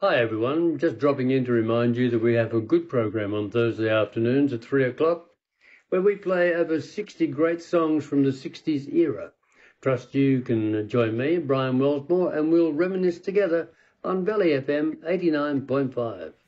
Hi everyone, just dropping in to remind you that we have a good program on Thursday afternoons at 3 o'clock where we play over 60 great songs from the 60s era. Trust you can join me, Brian Wellsmore, and we'll reminisce together on Valley FM 89.5.